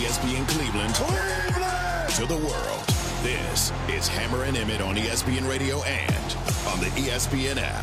ESPN Cleveland, to the world. This is Hammer and Emmett on ESPN Radio and on the ESPN app.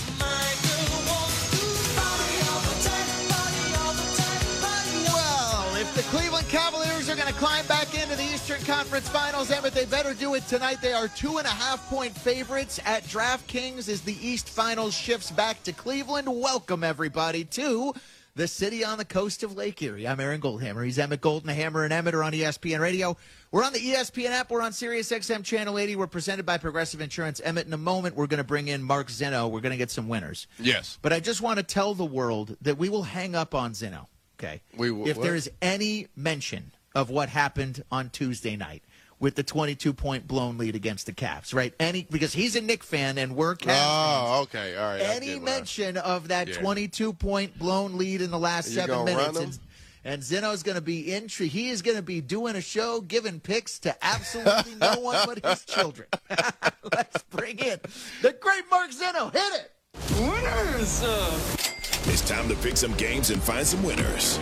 Well, if the Cleveland Cavaliers are going to climb back into the Eastern Conference Finals, Emmett, they better do it tonight. They are 2.5-point favorites at DraftKings as the East Finals shifts back to Cleveland. Welcome, everybody, to the city on the coast of Lake Erie. I'm Aaron Goldhammer. He's Emmett Golden. Hammer and Emmett are on ESPN Radio. We're on the ESPN app. We're on SiriusXM Channel 80. We're presented by Progressive Insurance. Emmett, in a moment, we're going to bring in Mark Zinno. We're going to get some winners. Yes. But I just want to tell the world that we will hang up on Zinno, okay? If there is any mention of what happened on Tuesday night with the 22-point blown lead against the Cavs, right? Because he's a Knicks fan and we're Cavs fans. Oh, okay. All right. Any mention of that 22-point blown lead in the last 7 minutes, and Zinno's going to be he is going to be doing a show, giving picks to absolutely no one but his children. Let's bring in the great Mark Zinno. Hit it! Winners! It's time to pick some games and find some winners.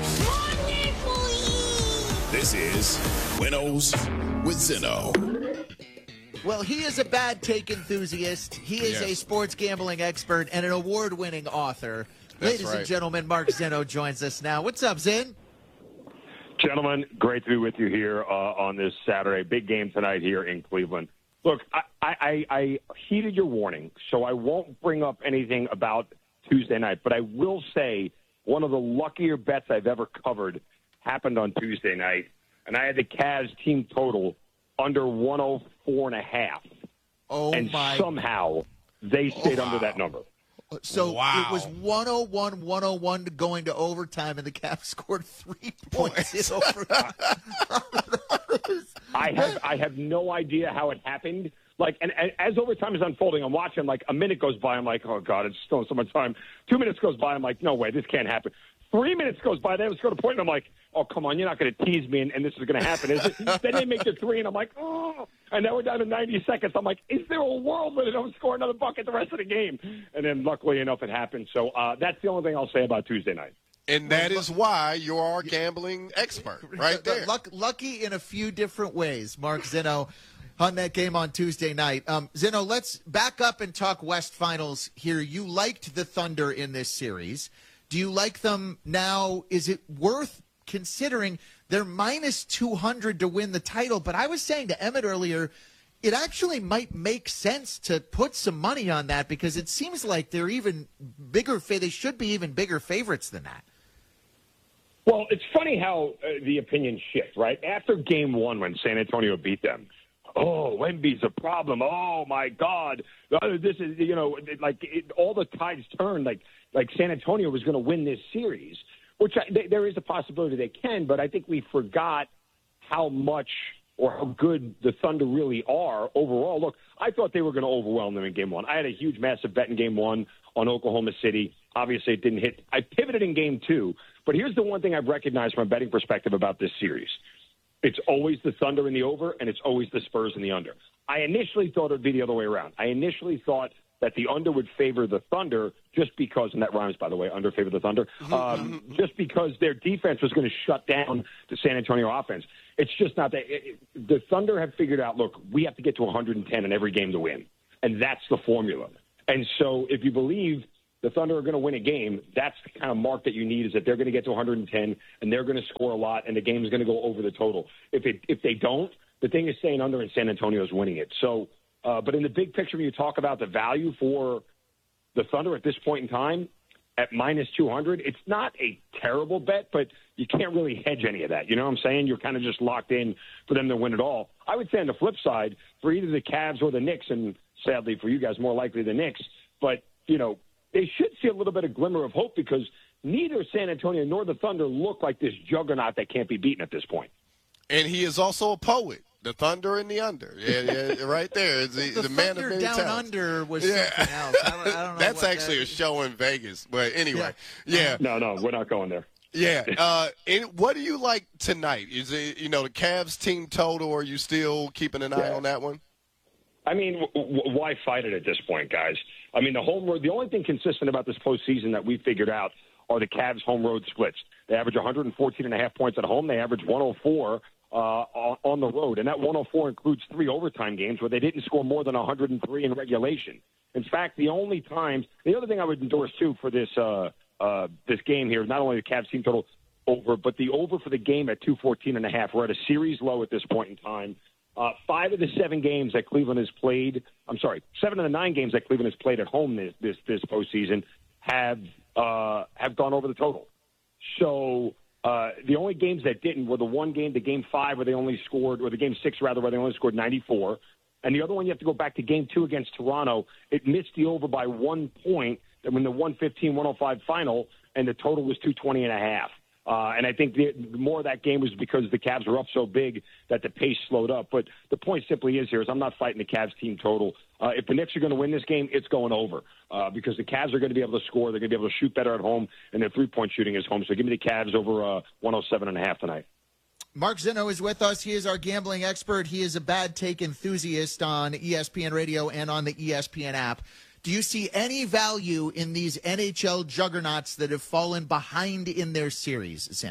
This is Winnows with Zinno. Well, he is a bad take enthusiast. He is a sports gambling expert and an award-winning author. Ladies and gentlemen, Mark Zinno joins us now. What's up, Zin? Gentlemen, great to be with you here on this Saturday. Big game tonight here in Cleveland. Look, I heeded your warning, so I won't bring up anything about Tuesday night, but I will say one of the luckier bets I've ever covered happened on Tuesday night, and I had the Cavs team total under 104.5. And somehow they stayed under that number. So it was 101-101 going to overtime, and the Cavs scored 3 points in overtime. I have no idea how it happened. And as overtime is unfolding, I'm watching, like, a minute goes by, I'm like, oh, God, it's still so much time. 2 minutes goes by, I'm like, no way, this can't happen. 3 minutes goes by, then it's going to point, and I'm like, oh, come on, you're not going to tease me, and this is going to happen, is it? Then they make the three, and I'm like, oh. And now we're down to 90 seconds. I'm like, is there a world where they don't score another bucket the rest of the game? And then, luckily enough, it happened. So that's the only thing I'll say about Tuesday night. And that is why you're our gambling expert right there. Lucky in a few different ways, Mark Zinno, on that game on Tuesday night. Zinno, let's back up and talk West Finals here. You liked the Thunder in this series. Do you like them now? Is it worth considering they're minus 200 to win the title? But I was saying to Emmett earlier, it actually might make sense to put some money on that because it seems like they're even bigger. They should be even bigger favorites than that. Well, it's funny how the opinions shift, right? After game one when San Antonio beat them, oh, Wemby's a problem. Oh, my God. This is, all the tides turned. Like San Antonio was going to win this series, which there is a possibility they can, but I think we forgot how much or how good the Thunder really are overall. Look, I thought they were going to overwhelm them in game one. I had a huge, massive bet in game one on Oklahoma City. Obviously, it didn't hit. I pivoted in game two, but here's the one thing I've recognized from a betting perspective about this series. It's always the Thunder in the over, and it's always the Spurs in the under. I initially thought it would be the other way around. I initially thought that the under would favor the Thunder just because, and that rhymes, by the way, under favor the Thunder, just because their defense was going to shut down the San Antonio offense. It's just not that. The Thunder have figured out, look, we have to get to 110 in every game to win, and that's the formula. And so if you believe the Thunder are going to win a game, that's the kind of mark that you need, is that they're going to get to 110, and they're going to score a lot, and the game is going to go over the total. If they don't, the thing is staying under, and San Antonio is winning it. So, but in the big picture, when you talk about the value for the Thunder at this point in time at minus 200, it's not a terrible bet, but you can't really hedge any of that. You know what I'm saying? You're kind of just locked in for them to win it all. I would say on the flip side, for either the Cavs or the Knicks, and sadly for you guys, more likely the Knicks, but, they should see a little bit of glimmer of hope because neither San Antonio nor the Thunder look like this juggernaut that can't be beaten at this point. And he is also a poet. The Thunder and the under. Yeah, right there. The man of many down talents. Under was something else. I don't know. That's actually a show in Vegas. But anyway, yeah. No, we're not going there. Yeah. And what do you like tonight? Is it, the Cavs team total, or are you still keeping an eye on that one? I mean, why fight it at this point, guys? I mean, the only thing consistent about this postseason that we figured out are the Cavs' home road splits. They average 114.5 points at home. They average 104 on the road. And that 104 includes 3 overtime games where they didn't score more than 103 in regulation. In fact, the only times – the other thing I would endorse, too, for this this game here, not only the Cavs team total over, but the over for the game at 214.5. We're at a series low at this point in time. 5 of the 7 games that Cleveland has played – 7 of the 9 games that Cleveland has played at home this postseason have gone over the total. So the only games that didn't were the one game, the Game 5, where they only scored – or the Game 6, rather, where they only scored 94. And the other one, you have to go back to Game 2 against Toronto. It missed the over by 1 point in the 115-105 final, and the total was 220.5. And I think the more of that game was because the Cavs were up so big that the pace slowed up. But the point simply is I'm not fighting the Cavs team total. If the Knicks are going to win this game, it's going over because the Cavs are going to be able to score. They're going to be able to shoot better at home, and their three-point shooting is home. So give me the Cavs over 107.5 tonight. Mark Zinno is with us. He is our gambling expert. He is a bad take enthusiast on ESPN Radio and on the ESPN app. Do you see any value in these NHL juggernauts that have fallen behind in their series, Zin?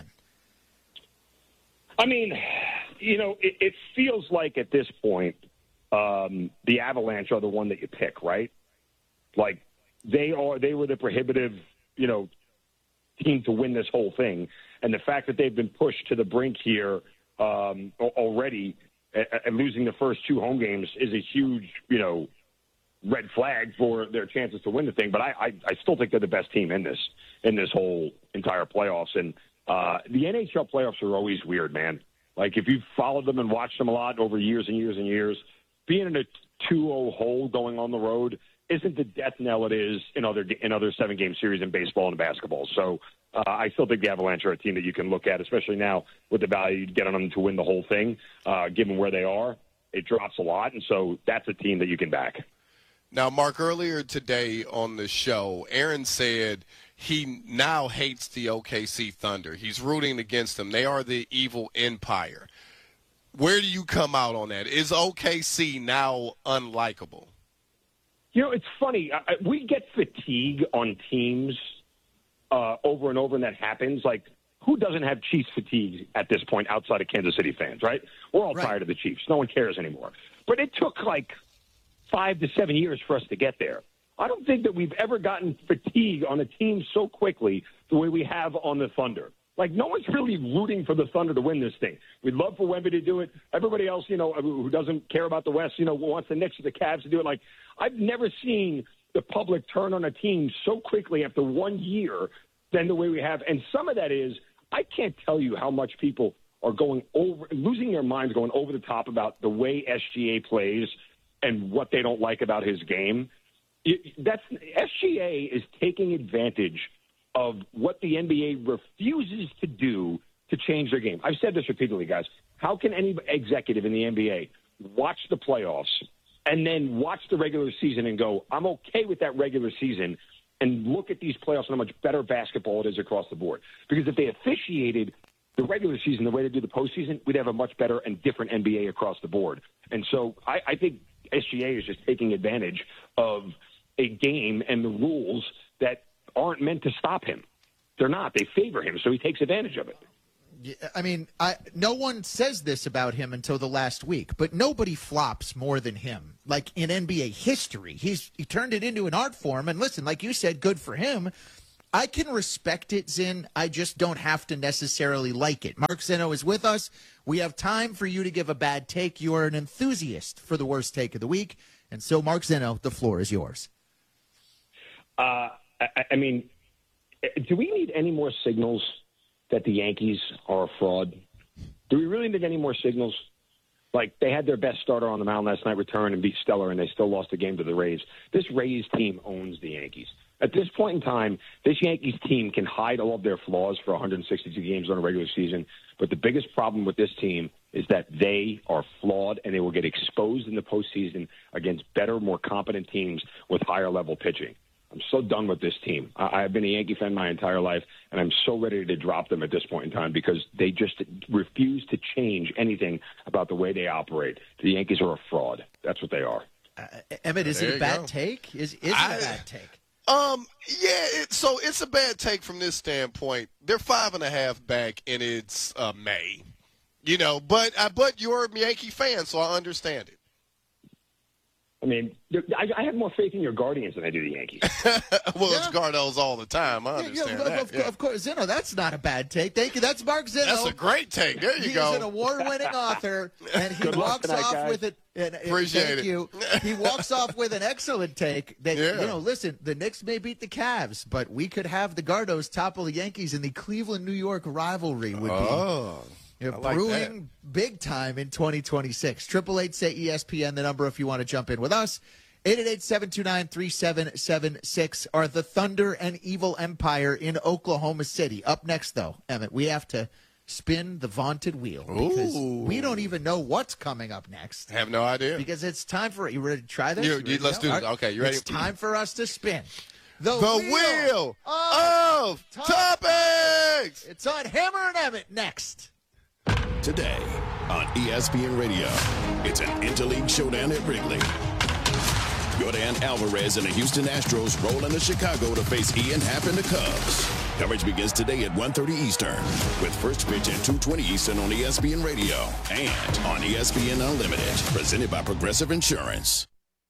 I mean, it feels like at this point the Avalanche are the one that you pick, right? Like they were the prohibitive, team to win this whole thing. And the fact that they've been pushed to the brink here already and losing the first 2 home games is a huge, red flag for their chances to win the thing. But I still think they're the best team in this whole entire playoffs. And the NHL playoffs are always weird, man. Like if you've followed them and watched them a lot over years and years and years, being in a 2-0 hole going on the road isn't the death knell it is in other 7-game series in baseball and basketball. So I still think the Avalanche are a team that you can look at, especially now with the value you get on them to win the whole thing. Given where they are, it drops a lot, and so that's a team that you can back. Now, Mark, earlier today on the show, Aaron said he now hates the OKC Thunder. He's rooting against them. They are the evil empire. Where do you come out on that? Is OKC now unlikable? It's funny. We get fatigue on teams over and over, and that happens. Like, who doesn't have Chiefs fatigue at this point outside of Kansas City fans, right? We're all tired of the Chiefs. No one cares anymore. But it took, 5 to 7 years for us to get there. I don't think that we've ever gotten fatigue on a team so quickly the way we have on the Thunder. No one's really rooting for the Thunder to win this thing. We'd love for Wemby to do it. Everybody else, who doesn't care about the West, wants the Knicks or the Cavs to do it. I've never seen the public turn on a team so quickly after 1 year than the way we have. And some of that is, I can't tell you how much people are losing their minds, going over the top about the way SGA plays and what they don't like about his game. SGA is taking advantage of what the NBA refuses to do to change their game. I've said this repeatedly, guys. How can any executive in the NBA watch the playoffs and then watch the regular season and go, I'm okay with that regular season, and look at these playoffs and how much better basketball it is across the board? Because if they officiated the regular season the way they do the postseason, we'd have a much better and different NBA across the board. And so I think SGA is just taking advantage of a game and the rules that aren't meant to stop him. They're not. They favor him, so he takes advantage of it. I mean, no one says this about him until the last week, but nobody flops more than him. In NBA history, he turned it into an art form. And listen, like you said, good for him. I can respect it, Zin. I just don't have to necessarily like it. Mark Zinno is with us. We have time for you to give a bad take. You are an enthusiast for the worst take of the week. And so, Mark Zinno, the floor is yours. I mean, do we need any more signals that the Yankees are a fraud? Do we really need any more signals? They had their best starter on the mound last night return and beat Stellar, and they still lost the game to the Rays. This Rays team owns the Yankees. At this point in time, this Yankees team can hide all of their flaws for 162 games on a regular season, but the biggest problem with this team is that they are flawed, and they will get exposed in the postseason against better, more competent teams with higher-level pitching. I'm so done with this team. I've been a Yankee fan my entire life, and I'm so ready to drop them at this point in time because they just refuse to change anything about the way they operate. The Yankees are a fraud. That's what they are. Emmett, is it a bad take? Is it a bad take? So it's a bad take from this standpoint. They're 5.5 back, and it's May. But you're a Yankee fan, so I understand it. I mean, I have more faith in your Guardians than I do the Yankees. It's Cardinals all all the time. I understand that. Of course, Zeno, that's not a bad take. Thank you. That's Mark Zeno. That's a great take. There you go. He's an award-winning author, and he walks off with it. Appreciate it. He walks off with an excellent take that, listen, the Knicks may beat the Cavs, but we could have the Gardos topple the Yankees in the Cleveland-New York rivalry would be brewing big time in 2026. 888-SAY-ESPN, the number if you want to jump in with us. 888-729-3776. Are the Thunder and Evil Empire in Oklahoma City? Up next, though, Emmett, we have to spin the vaunted wheel because we don't even know what's coming up next. Have no idea. Because it's time for – you ready to try this? Let's do this. Okay, you ready? It's time for us to spin the wheel of topics. It's on Hammer and Emmett next. Today on ESPN Radio, it's an Interleague showdown at Wrigley. Yordan Alvarez and the Houston Astros roll into Chicago to face Ian Happ and the Cubs. Coverage begins today at 1:30 Eastern with first pitch at 2:20 Eastern on ESPN Radio and on ESPN Unlimited, presented by Progressive Insurance.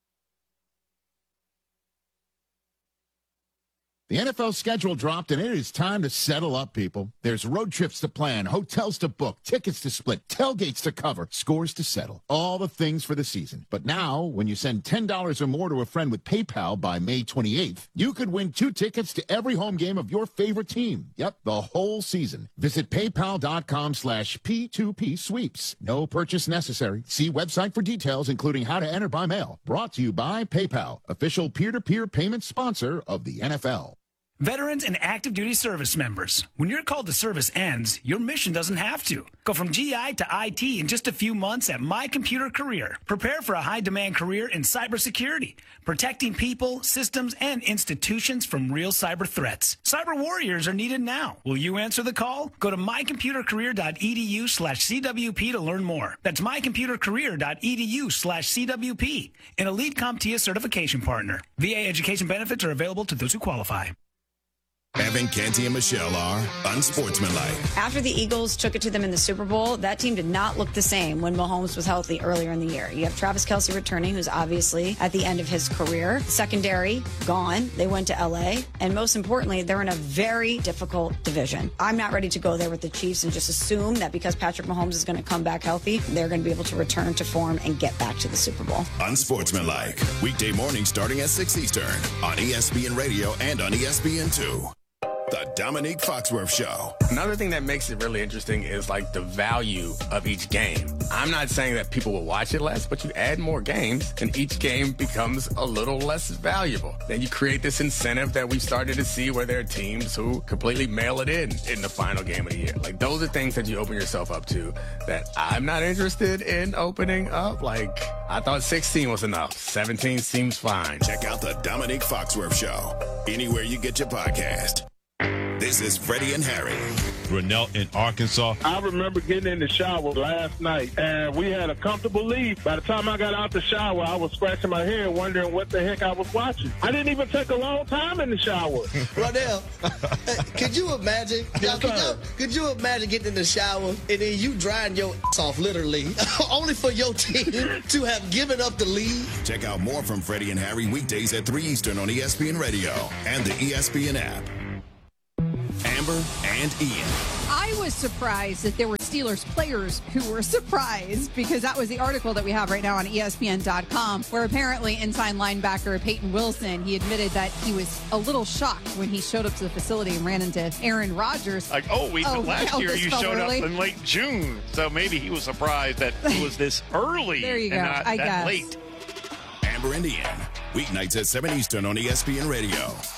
The NFL schedule dropped, and it is time to settle up, people. There's road trips to plan, hotels to book, tickets to split, tailgates to cover, scores to settle. All the things for the season. But now, when you send $10 or more to a friend with PayPal by May 28th, you could win 2 tickets to every home game of your favorite team. Yep, the whole season. Visit PayPal.com/P2P sweeps. No purchase necessary. See website for details, including how to enter by mail. Brought to you by PayPal, official peer-to-peer payment sponsor of the NFL. Veterans and active duty service members, when your call to service ends, your mission doesn't have to. Go from GI to IT in just a few months at My Computer Career. Prepare for a high-demand career in cybersecurity, protecting people, systems, and institutions from real cyber threats. Cyber warriors are needed now. Will you answer the call? Go to mycomputercareer.edu/CWP to learn more. That's mycomputercareer.edu/CWP, an elite CompTIA certification partner. VA education benefits are available to those who qualify. Evan, Canty, and Michelle are unsportsmanlike. After the Eagles took it to them in the Super Bowl, that team did not look the same when Mahomes was healthy earlier in the year. You have Travis Kelce returning, who's obviously at the end of his career. Secondary, gone. They went to L.A. And most importantly, they're in a very difficult division. I'm not ready to go there with the Chiefs and just assume that because Patrick Mahomes is going to come back healthy, they're going to be able to return to form and get back to the Super Bowl. Unsportsmanlike. Weekday morning starting at 6 Eastern on ESPN Radio and on ESPN2. The Dominique Foxworth Show. Another thing that makes it really interesting is like the value of each game. I'm not saying that people will watch it less, but you add more games and each game becomes a little less valuable. Then you create this incentive that we've started to see where there are teams who completely mail it in the final game of the year. Like those are things that you open yourself up to that I'm not interested in opening up. Like I thought 16 was enough. 17 seems fine. Check out the Dominique Foxworth Show anywhere you get your podcast. This is Freddie and Harry. Grinnell in Arkansas. I remember getting in the shower last night, and we had a comfortable lead. By the time I got out the shower, I was scratching my head, wondering what the heck I was watching. I didn't even take a long time in the shower. Rodell, could you imagine? Could you imagine getting in the shower and then you drying your ass off, literally, only for your team to have given up the lead? Check out more from Freddie and Harry weekdays at 3 Eastern on ESPN Radio and the ESPN app. Amber and Ian. I was surprised that there were Steelers players who were surprised because that was the article that we have right now on ESPN.com where apparently inside linebacker Peyton Wilson, he admitted that he was a little shocked when he showed up to the facility and ran into Aaron Rodgers. Last year you showed up in late June, so maybe he was surprised that it was this early there you go. And not that late. Amber and Ian, weeknights at 7 Eastern on ESPN Radio